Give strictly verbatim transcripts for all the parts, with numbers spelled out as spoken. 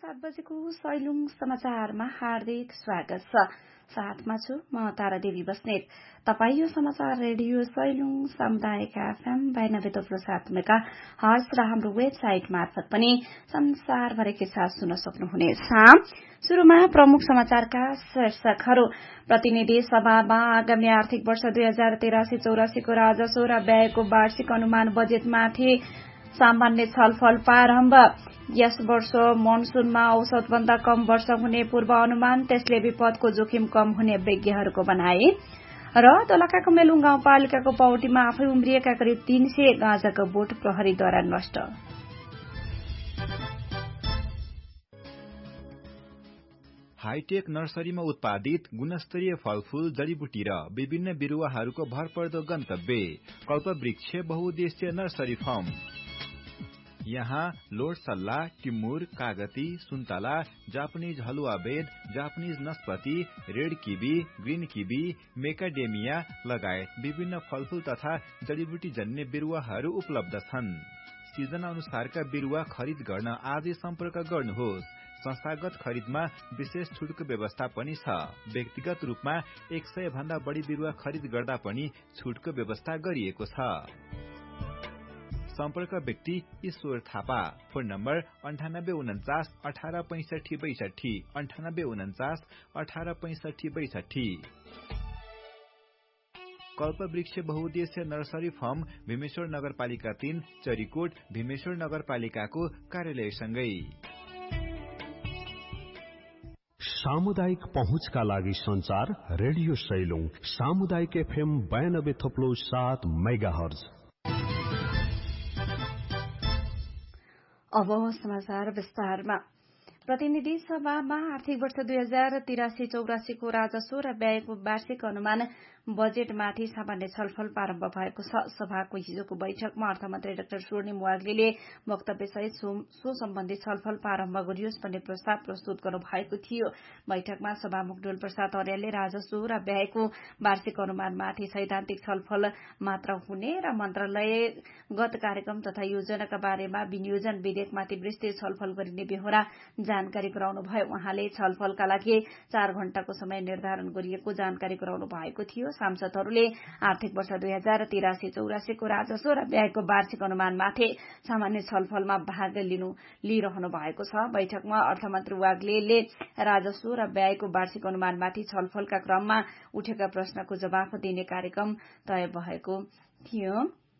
सात बजेको सैलुङ समाचारमा हार्दिक स्वागत छ। साथमा छु म तारादेवी बस्नेत। तपाईँ यो समाचार रेडियो सैलुङ सामुदायिक एफएम बयानब्बे दशमलव सात मेगा हर्ज र हाम्रो वेबसाइट मार्फत पनि संसारभरिकै साथ सुन्न सक्नुहुनेछ। शुरूमा प्रमुख समाचारका शीर्षकहरू। प्रतिनिधि सभामा आगामी आर्थिक वर्ष दुई हजार तेरासी चौरासीको राजस्व र व्ययको वार्षिक अनुमान बजेटमाथि सामान्य छलफल प्रारम्भ। यस वर्ष मनसूनमा औसतभन्दा कम वर्षा हुने पूर्व अनुमान, त्यसले विपदको जोखिम कम हुने विज्ञहरूको भनाई। र दोलखाको मेलुङ गाउँपालिकाको पौटीमा आफै उम्रिएका करिब तीन सय गाँजाको बोट प्रहरीद्वारा नष्ट। हाईटेक नर्सरीमा उत्पादित गुणस्तरीय फलफूल, जडीबुटी र विभिन्न बिरुवाहरूको भरपर्दो गन्तव्य कल्पवृक्ष बहुउद्देश्य नर्सरी फार्म। यहाँ लोड सल्ला, टिमुर, कागती, सुन्तला, जापानिज हलुवा bed, Japanese नस्पति, red kiwi, green kiwi, मेकाडेमिया लगायत विभिन्न फलफूल तथा जडीबुटी जन्य बिरुवाहरू उपलब्ध छन्। सिजन अनुसारका बिरुवा खरिद गर्न आजै सम्पर्क गर्नुहोस्। संस्थागत खरिदमा विशेष छुटको व्यवस्था पनि छ। व्यक्तिगत रूपमा एक सय भन्दा बढी बिरुवा खरिद गर्दा पनि छुटको व्यवस्था गरिएको छ। सम्पर्क व्यक्ति ईश्वर थापा। फोन नम्बर अन्ठानब्बे उन्चास अठार पैंसठी बैसठी अन्ठानब्बे उन्चास अठार पैंसठी बैसठी। कल्पवृक्ष बहुउद्देश्य नर्सरी फार्म भीमेश्वर नगरपालिका तीन, चरीकोट, भीमेश्वर नगरपालिकाको कार्यालयसँगै। सामुदायिक पहुँचका लागि संचार रेडियो सैलुङ सामुदायिक एफएम बयानब्बे थोप्लो सात मेगा हर्ज। अब समाचार विस्तारमा। प्रतिनिधि सभामा आर्थिक वर्ष दुई हजार तिरासी चौरासीको राजस्व र व्ययको वार्षिक अनुमान बजेटमाथि सामान्य छलफल प्रारम्भ भएको छ। सभाको हिजोको बैठकमा अर्थमन्त्री डाक्टर स्वर्णिम वाग्लेले वक्तव्यसहित सो सम्बन्धी छलफल प्रारम्भ गरियोस् भन्ने प्रस्ताव प्रस्तुत गर्नु भएको थियो। बैठकमा सभामुख डोल प्रसाद अर्यालले राजस्व र व्ययको वार्षिक अनुमानमाथि सैद्धान्तिक छलफल मात्र हुने र मन्त्रालयगत कार्यक्रम तथा योजनाका बारेमा विनियोजन विधेयकमाथि विस्तृत छलफल गरिने बेहोरा जानकारी गराउनुभयो। उहाँले छलफलका लागि चार घण्टाको समय निर्धारण गरिएको जानकारी गराउनु भएको थियो। सांसदहरूले आर्थिक वर्ष दुई हजार तिरासी चौरासीको राजस्व र व्ययको वार्षिक अनुमानमाथि सामान्य छलफलमा भाग लिनु लिइरहनु भएको छ। बैठकमा अर्थमन्त्री वाग्लेले राजस्व र व्ययको वार्षिक अनुमानमाथि छलफलका क्रममा उठेका प्रश्नको जवाफ दिने कार्यक्रम तय भएको थियो।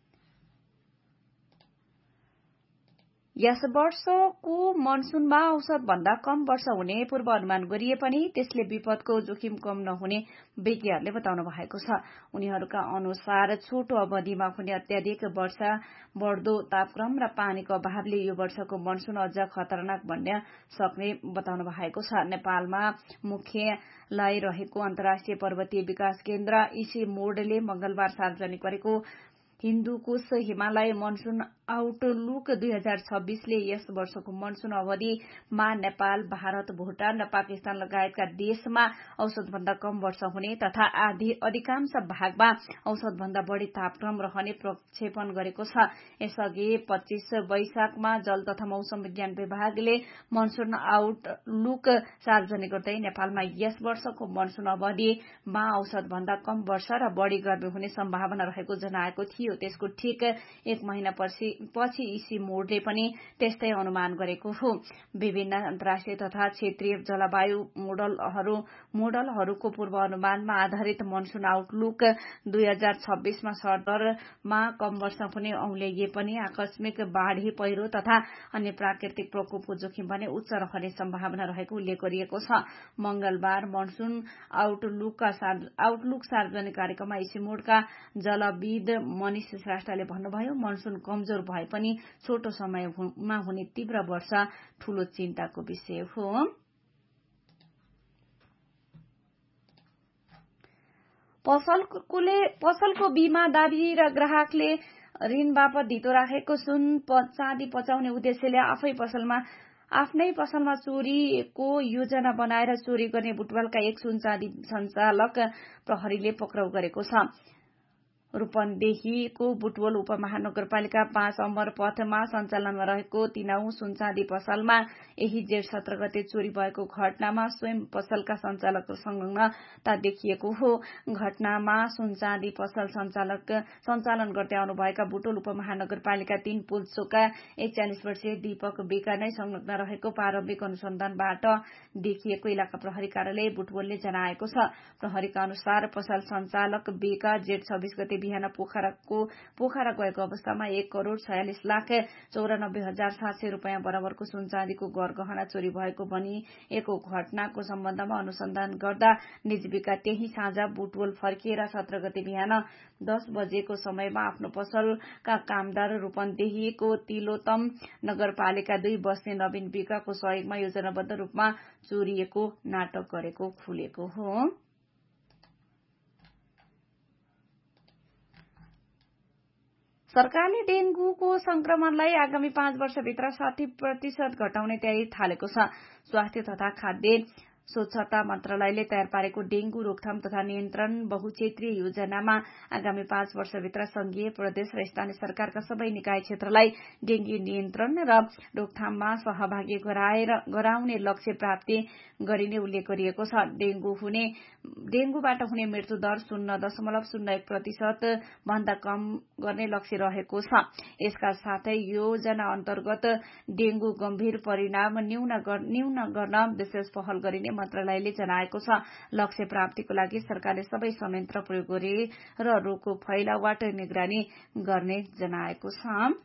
यस वर्षको मनसूनमा औसत भन्दा कम वर्षा हुने पूर्व अनुमान गरिए पनि त्यसले विपदको जोखिम कम नहुने विज्ञहरूले बताउनु भएको छ। उनीहरूका अनुसार छोटो अवधिमा हुने अत्याधिक वर्षा, बढ़दो तापक्रम र पानीको अभावले यो वर्षको मनसून अझ खतरनाक बन्न सक्ने बताउनु भएको छ। नेपालमा मुख्यालय रहेको अन्तर्राष्ट्रिय पर्वतीय विकास केन्द्र इसी मोडले मंगलबार सार्वजनिक गरेको हिन्दुकुश हिमालय मनसून आउटलुक दुई हजार छब्बीसले यस वर्षको मनसून अवधिमा नेपाल, भारत, भूटान र पाकिस्तान लगायतका देशमा औसतभन्दा कम वर्षा हुने तथा अधिकांश भागमा औसतभन्दा बढ़ी तापक्रम रहने प्रक्षेपण गरेको छ। यसअघि पच्चीस वैशाखमा जल तथा मौसम विज्ञान विभागले मनसून आउटलुक सार्वजनिक गर्दै नेपालमा यस वर्षको मनसून अवधिमा औसतभन्दा कम वर्षा र बढ़ी गर्मी हुने सम्भावना रहेको जनाएको थियो। त्यसको ठिक एक महिना पछि इसी मोडले पनि त्यस्तै अनुमान गरेको हो। विभिन्न अन्तर्राष्ट्रिय तथा क्षेत्रीय जलवायु मोडलहरू मोडलहरूको पूर्वानुमानमा आधारित मनसून आउटलुक दुई हजार छब्बीसमा सदरमा कम वर्षा हुने औल्याइए पनि आकस्मिक बाढ़ी, पहिरो तथा अन्य प्राकृतिक प्रकोपको जोखिम भने उच्च रहने सम्भावना रहेको उल्लेख गरिएको छ। मंगलबार मनसून आउटलुक आउटलुक सार्वजनिक कार्यक्रममा इसी मोडका जलविद मनिष श्रेष्ठले भन्नुभयो, मनसून कमजोर भए पनि छोटो समयमा हुने तीव्र वर्षा ठूलो चिन्ताको विषय हो। पसलकोले पसलको बीमा दावी र ग्राहकले ऋण बापत धितो राखेको सुन चाँदी पचाउने उद्देश्यले आफै पसलमा आफ्नै पसलमा चोरीको योजना बनाएर चोरी गर्ने बुटवलका एक सुन चाँदी सञ्चालक प्रहरीले पक्राउ गरेको छ। रूपन्देहीको बुटवल उपमहानगरपालिका पाँच अमर पथमा सञ्चालनमा रहेको तीनौं सुनचाँदी पसलमा यही जेठ सत्र गते चोरी भएको घटनामा स्वयं पसलका संचालक संलग्नता देखिएको हो। घटनामा सुनचाँदी पसल संचालक सञ्चालन गर्दै आउनुभएका बुटवल उपमहानगरपालिका तीन पुल्चोका एकचालिस वर्षीय दीपक बेका नै संलग्न रहेको प्रारम्भिक अनुसन्धानबाट देखिएको इलाका प्रहरी कार्यालय बुटवलले जनाएको छ। प्रहरीका अनुसार पसल संचालक बेका जेठ छब्बीस गते बिहान पोखराको पोखरा गएको अवस्थामा एक करोड़ छयालिस लाख चौरानब्बे हजार सात सय रूपियाँ बराबरको सुनचाँदीको गरगहना चोरी भएको भनिएको घटनाको सम्बन्धमा अनुसन्धान गर्दा निजबेका त्यही साँझ बुटवल फर्किएर सत्र गते बिहान दस बजेको समयमा आफ्नो पसलका कामदार रूपन्देहीको तिलोतम नगरपालिका दुई बस्ने नवीन बेकाको सहयोगमा योजनाबद्ध रूपमा चोरिएको नाटक गरेको खुलेको हो। सरकारले डेंगूको संक्रमणलाई आगामी पाँच वर्षभित्र साठी प्रतिशत घटाउने तयारी थालेको छ। स्वास्थ्य तथा खाद्य स्वच्छता मन्त्रालयले तयार पारेको डेंगू रोकथाम तथा नियन्त्रण बहुक्षेत्रीय योजनामा आगामी पाँच वर्षभित्र संघीय प्रदेश र स्थानीय सरकारका सबै निकाय क्षेत्रलाई डेंगू नियन्त्रण र रोकथाममा सहभागी गराएर गराउने लक्ष्य प्राप्ति गरिने उल्लेख गरिएको छ। डेंगू हुने डेंगूबाट हुने मृत्यु दर शून्य दशमलव शून्य एक प्रतिशत भन्दा कम गर्ने लक्ष्य रहेको छ। यसका साथै योजना अन्तर्गत डेंगू गम्भीर परिणाम न्यून गर्न विशेष पहल गरिने मन्त्रालयले जनाएको छ। लक्ष्य प्राप्तिको लागि सरकारले सबै संयन्त्र प्रयोग गरेर रोगको फैलावट निगरानी गर्ने जनाएको छ।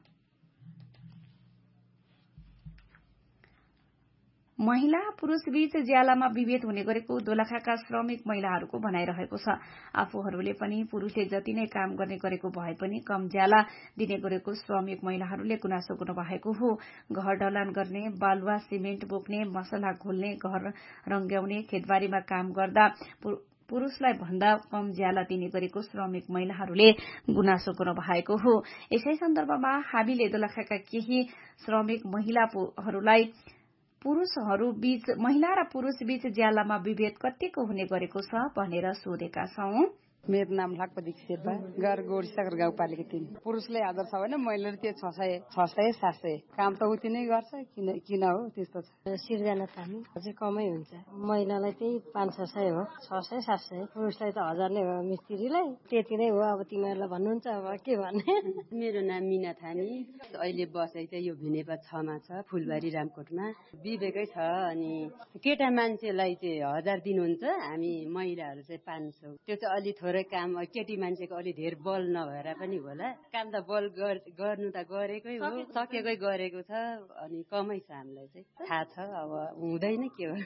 महिला पुरूष बीच ज्यालामा विभेद हुने गरेको दोलखाका श्रमिक महिलाहरूको भनाइरहेको छ। आफूहरूले पनि पुरूषले जति नै काम गर्ने गरेको भए पनि कम ज्याला दिने गरेको श्रमिक महिलाहरूले गुनासो गर्नु भएको हो। घर ढलान गर्ने, बालुवा सिमेन्ट बोक्ने, मसला घोल्ने, घर रंग्याउने, खेतबारीमा काम गर्दा पुरूषलाई भन्दा कम ज्याला दिने गरेको श्रमिक महिलाहरूले गुनासो गर्नु भएको हो। यसै सन्दर्भमा हामीले दोलखाका केही श्रमिक महिलाहरूलाई पुरूषहरू बीच महिला र पुरूष बीच ज्यालामा विभेद कतिको हुने गरेको छ भनेर सोधेका छौं। मेरो नाम लाखपति शेर्पा, घर गोरीसागर गाउँपालिका तीन। पुरुषले आदर छ भने महिलाले त्यो छ सय छ सय सात सय काम त उति नै गर्छ। किन किन हो त्यस्तो छ। सिर्जना तामी अझै कमै हुन्छ। महिलालाई त्यही पाँच छ सय हो, छ सय सात सय। पुरुषलाई त हजार नै हो। मिस्त्रीलाई त्यति नै हो। अब तिमीहरूलाई भन्नुहुन्छ अब के भन्ने। मेरो नाम मिना थामी। अहिले बसाइ चाहिँ यो भिनेपा छमा छ, फुलबारी रामकोटमा। विवेकै छ। अनि केटा मान्छेलाई चाहिँ हजार दिनुहुन्छ, हामी महिलाहरू चाहिँ पाँच सौ। त्यो चाहिँ अलि थोरै काम, केटी मान्छेको अलि धेर बल नभएर पनि होला। काम त बल गर्नु त गरेकै हो, सकेकै गरेको छ। अनि कमै छ हामीलाई चाहिँ थाहा छ। अब हुँदैन के हो।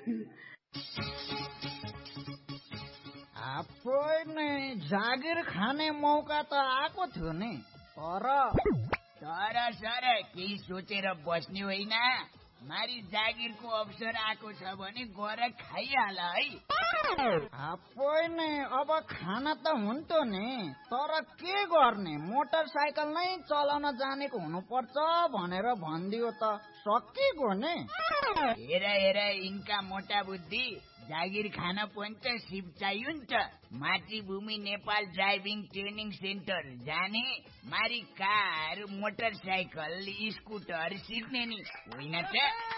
आफै नै जागिर खाने मौका त आएको थियो नि, तर तर सर केही सोचेर बस्ने होइन। मारी जागिरको अवसर आएको छ भने गएर खाइहाल है। आफै नै अब खाना त हुन्थ्यो नि, तर के गर्ने, मोटरसाइकल नै चलाउन जानेको हुनुपर्छ भनेर भनिदियो त सकिगयो नि। हेर हेर यिनका मोटा बुद्धि। जागिर खान पनि त सिप चाहियो नि त। मातृभूमि नेपाल ड्राइभिङ ट्रेनिङ सेन्टर जाने, मारी कार, मोटरसाइकल, स्कुटर सिक्ने नि होइन त।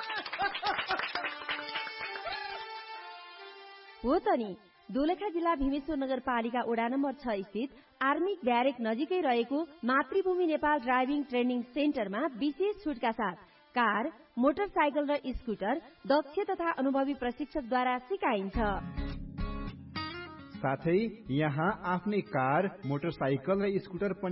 हो त नि। दोलखा जिल्ला भीमेश्वर नगरपालिका वडा नम्बर छ स्थित आर्मी ब्यारेक नजिकै रहेको मातृभूमि नेपाल ड्राइभिङ ट्रेनिङ सेन्टरमा विशेष छुटका साथ कार, मोटरसाइकल र स्कुटर दक्ष तथा अनुभवी प्रशिक्षकद्वारा सिकाइन्छ। साथै यहाँ आफ्नै कार, मोटरसाइकल र स्कुटर पनि